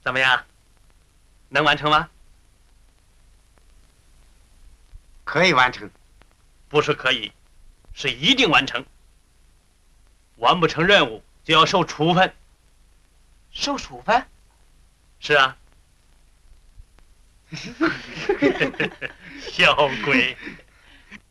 怎么样？能完成吗？ 可以完成。 不是可以，是一定完成。完不成任务就要受处分。 受处分？ 是啊。小鬼。